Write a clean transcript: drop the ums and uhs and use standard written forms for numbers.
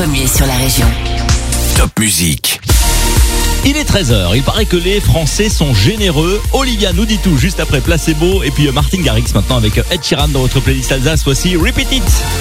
premier sur la région. Top Musique. Il est 13h, il paraît que les Français sont généreux. Olivia nous dit tout juste après Placebo. Et puis Martin Garrix maintenant avec Ed Sheeran dans votre playlist Alsace. Voici Repeat It.